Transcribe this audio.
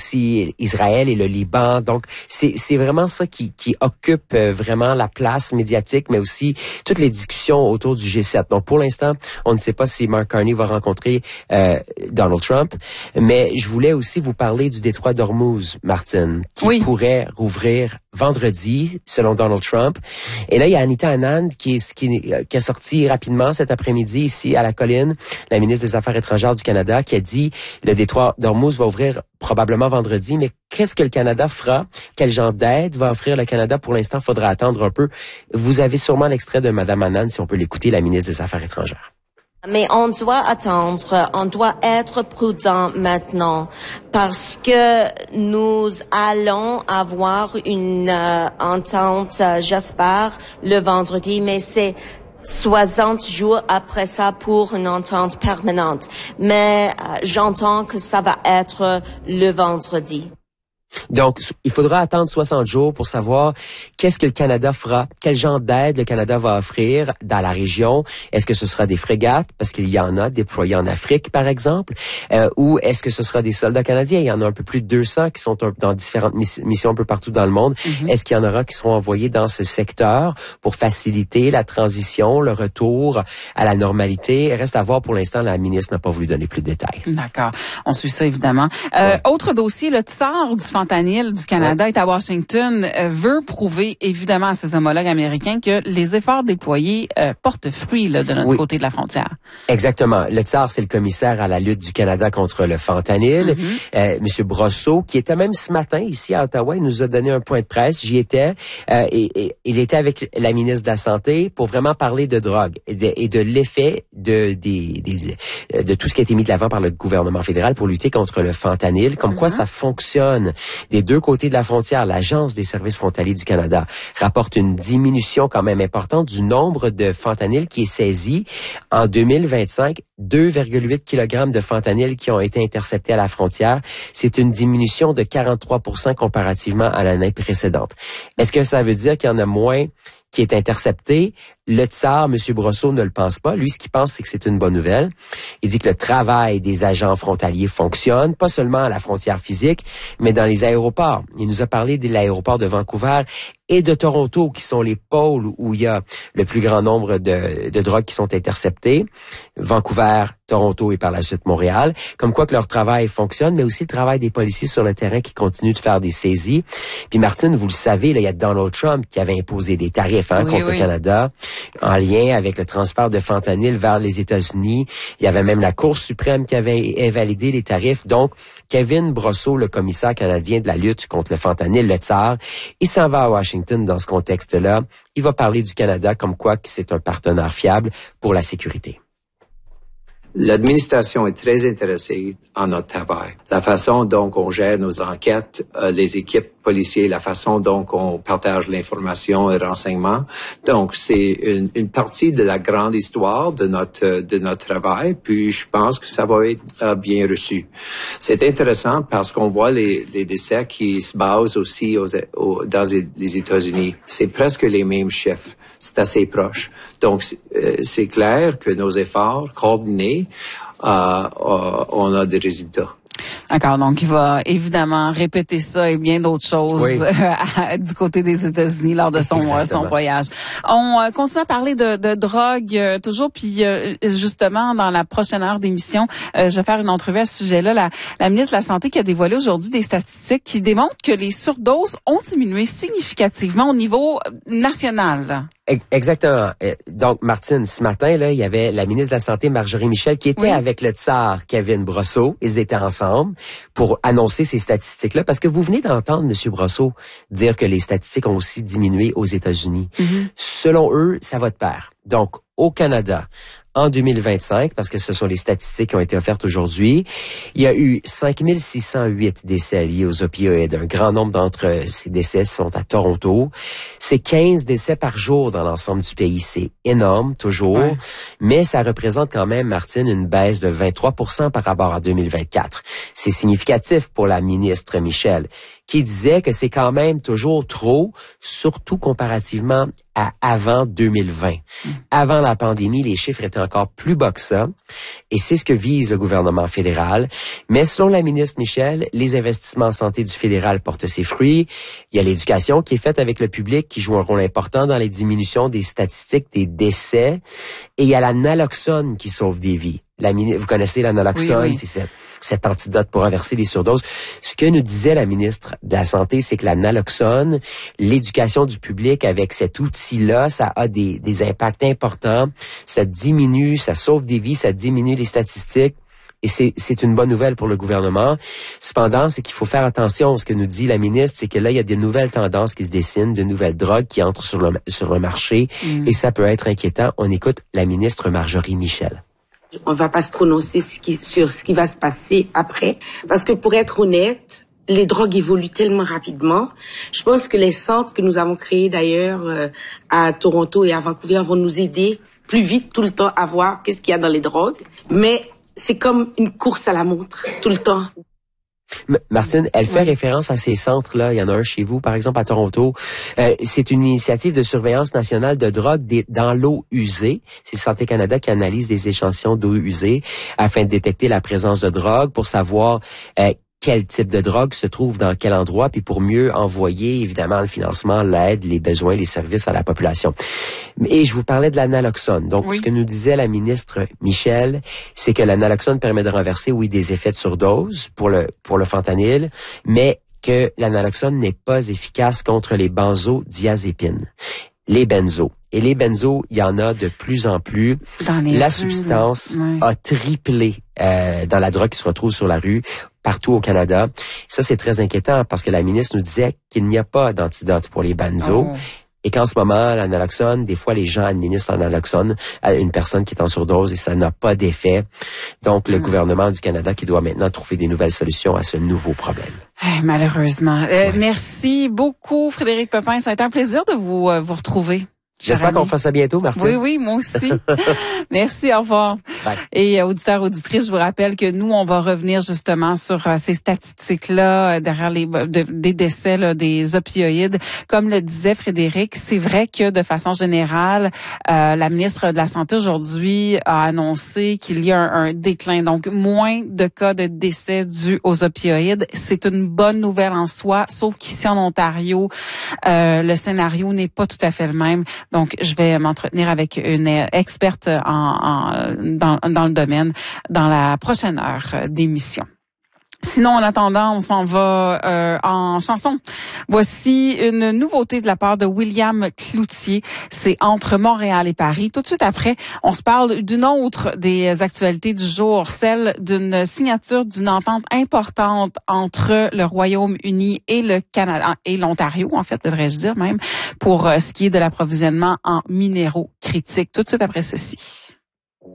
aussi Israël et le Liban. Donc, c'est vraiment ça qui occupe vraiment la place médiatique, mais aussi toutes les discussions autour du G7. Donc, pour l'instant, on ne sait pas si Mark Carney va rencontrer Donald Trump, mais je voulais aussi vous parler du détroit d'Ormuz, Martine, qui pourrait rouvrir vendredi, selon Donald Trump. Et là, il y a Anita Anand qui a sorti rapidement cet après-midi ici à la Colline, la ministre des Affaires étrangères du Canada, qui a dit le détroit d'Ormuz va ouvrir probablement vendredi, mais qu'est-ce que le Canada fera? Quel genre d'aide va offrir le Canada? Pour l'instant, il faudra attendre un peu. Vous avez sûrement l'extrait de Mme Anand, si on peut l'écouter, la ministre des Affaires étrangères. Mais on doit attendre, on doit être prudent maintenant parce que nous allons avoir une entente, j'espère, le vendredi, mais c'est 60 jours après ça pour une entente permanente. Mais j'entends que ça va être le vendredi. Donc, il faudra attendre 60 jours pour savoir qu'est-ce que le Canada fera, quel genre d'aide le Canada va offrir dans la région. Est-ce que ce sera des frégates, parce qu'il y en a déployées en Afrique, par exemple, ou est-ce que ce sera des soldats canadiens? Il y en a un peu plus de 200 qui sont dans différentes missions un peu partout dans le monde. Est-ce qu'il y en aura qui seront envoyés dans ce secteur pour faciliter la transition, le retour à la normalité? Reste à voir. Pour l'instant, la ministre n'a pas voulu donner plus de détails. D'accord. On suit ça, évidemment. Autre dossier, le tsar du fentanyl du Canada est à Washington, veut prouver évidemment à ses homologues américains que les efforts déployés portent fruit là, de notre côté de la frontière. Exactement. Le tsar, c'est le commissaire à la lutte du Canada contre le fentanyl. Monsieur Brosseau, qui était même ce matin ici à Ottawa, il nous a donné un point de presse. J'y étais. Et il était avec la ministre de la Santé pour vraiment parler de drogue et de l'effet de tout ce qui a été mis de l'avant par le gouvernement fédéral pour lutter contre le fentanyl. Comme quoi ça fonctionne. Des deux côtés de la frontière, l'Agence des services frontaliers du Canada rapporte une diminution quand même importante du nombre de fentanyl qui est saisi. En 2025, 2,8 kg de fentanyl qui ont été interceptés à la frontière. C'est une diminution de 43% comparativement à l'année précédente. Est-ce que ça veut dire qu'il y en a moins qui est intercepté? Le tsar, M. Brosseau, ne le pense pas. Lui, ce qu'il pense, c'est que c'est une bonne nouvelle. Il dit que le travail des agents frontaliers fonctionne, pas seulement à la frontière physique, mais dans les aéroports. Il nous a parlé de l'aéroport de Vancouver et de Toronto, qui sont les pôles où il y a le plus grand nombre de drogues qui sont interceptées. Vancouver, Toronto et par la suite Montréal. Comme quoi que leur travail fonctionne, mais aussi le travail des policiers sur le terrain qui continuent de faire des saisies. Puis Martine, vous le savez, là, il y a Donald Trump qui avait imposé des tarifs contre le Canada en lien avec le transfert de fentanyl vers les États-Unis. Il y avait même la Cour suprême qui avait invalidé les tarifs. Donc, Kevin Brosseau, le commissaire canadien de la lutte contre le fentanyl, le tsar, il s'en va à Washington dans ce contexte-là. Il va parler du Canada comme quoi que c'est un partenaire fiable pour la sécurité. L'administration est très intéressée en notre travail. La façon dont on gère nos enquêtes, les équipes policières, la façon dont on partage l'information et le renseignement. Donc, c'est une partie de la grande histoire de notre travail. Puis, je pense que ça va être bien reçu. C'est intéressant parce qu'on voit les décès qui se basent aussi dans les États-Unis. C'est presque les mêmes chiffres. C'est assez proche. Donc, c'est clair que nos efforts coordonnés, on a des résultats. D'accord, donc il va évidemment répéter ça et bien d'autres choses du côté des États-Unis lors de son voyage. On continue à parler de drogue toujours, puis justement dans la prochaine heure d'émission, je vais faire une entrevue à ce sujet-là. La ministre de la Santé qui a dévoilé aujourd'hui des statistiques qui démontrent que les surdoses ont diminué significativement au niveau national. Là. Exactement. Donc, Martine, ce matin, là, il y avait la ministre de la Santé, Marjorie Michel, qui était avec le tsar Kevin Brosseau. Ils étaient ensemble pour annoncer ces statistiques-là, parce que vous venez d'entendre M. Brosseau dire que les statistiques ont aussi diminué aux États-Unis. Selon eux, ça va de pair. Donc, au Canada, en 2025, parce que ce sont les statistiques qui ont été offertes aujourd'hui, il y a eu 5608 décès liés aux opioïdes. Un grand nombre d'entre ces décès sont à Toronto. C'est 15 décès par jour dans l'ensemble du pays. C'est énorme, toujours. Mais ça représente quand même, Martine, une baisse de 23% par rapport à 2024. C'est significatif pour la ministre Michel, qui disait que c'est quand même toujours trop, surtout comparativement à avant 2020. Avant la pandémie, les chiffres étaient encore plus bas que ça. Et c'est ce que vise le gouvernement fédéral. Mais selon la ministre Michel, les investissements en santé du fédéral portent ses fruits. Il y a l'éducation qui est faite avec le public, qui joue un rôle important dans les diminutions des statistiques des décès. Et il y a la naloxone qui sauve des vies. Vous connaissez la naloxone, oui. C'est cet antidote pour renverser les surdoses. Ce que nous disait la ministre de la Santé, c'est que la naloxone, l'éducation du public avec cet outil-là, ça a des impacts importants. Ça diminue, ça sauve des vies, ça diminue les statistiques. Et c'est une bonne nouvelle pour le gouvernement. Cependant, c'est qu'il faut faire attention. Ce que nous dit la ministre, c'est que là, il y a des nouvelles tendances qui se dessinent, de nouvelles drogues qui entrent sur le marché. Et ça peut être inquiétant. On écoute la ministre Marjorie Michel. On va pas se prononcer sur ce qui va se passer après. Parce que pour être honnête, les drogues évoluent tellement rapidement. Je pense que les centres que nous avons créés d'ailleurs à Toronto et à Vancouver vont nous aider plus vite tout le temps à voir qu'est-ce qu'il y a dans les drogues. Mais c'est comme une course à la montre tout le temps. Martine, elle fait référence à ces centres-là. Il y en a un chez vous, par exemple, à Toronto. C'est une initiative de surveillance nationale de drogue dans l'eau usée. C'est Santé Canada qui analyse des échantillons d'eau usée afin de détecter la présence de drogue pour savoir quel type de drogue se trouve dans quel endroit, puis pour mieux envoyer, évidemment, le financement, l'aide, les besoins, les services à la population. Et je vous parlais de la naloxone. Donc, ce que nous disait la ministre Michel, c'est que la naloxone permet de renverser, des effets de surdose pour le fentanyl, mais que la naloxone n'est pas efficace contre les benzodiazépines, les benzos. Et les benzos, il y en a de plus en plus. La substance a triplé dans la drogue qui se retrouve sur la rue partout au Canada. Ça, c'est très inquiétant parce que la ministre nous disait qu'il n'y a pas d'antidote pour les benzos. Et qu'en ce moment, la naloxone, des fois, les gens administrent la naloxone à une personne qui est en surdose et ça n'a pas d'effet. Donc, le gouvernement du Canada qui doit maintenant trouver des nouvelles solutions à ce nouveau problème. Malheureusement. Merci beaucoup, Frédéric Pepin. Ça a été un plaisir de vous retrouver. J'espère qu'on fasse ça bientôt, Martine. Oui, moi aussi. Merci, au revoir. Bye. Et auditeurs, auditrices, je vous rappelle que nous, on va revenir justement sur ces statistiques-là derrière des décès là, des opioïdes. Comme le disait Frédéric, c'est vrai que de façon générale, la ministre de la Santé aujourd'hui a annoncé qu'il y a un déclin, donc moins de cas de décès dus aux opioïdes. C'est une bonne nouvelle en soi, sauf qu'ici en Ontario, le scénario n'est pas tout à fait le même. Donc, je vais m'entretenir avec une experte dans le domaine dans la prochaine heure d'émission. Sinon, en attendant, on s'en va en chanson. Voici une nouveauté de la part de William Cloutier. C'est Entre Montréal et Paris. Tout de suite après, on se parle d'une autre des actualités du jour, celle d'une signature d'une entente importante entre le Royaume-Uni et le Canada, et l'Ontario, en fait, devrais-je dire même, pour ce qui est de l'approvisionnement en minéraux critiques. Tout de suite après ceci.